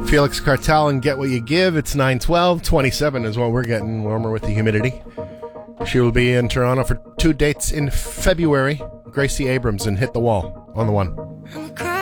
Felix Cartel and Get What You Give. It's 9:12. 27 is what we're getting, warmer with the humidity. She will be in Toronto for 2 dates in February. Gracie Abrams and Hit the Wall on the one.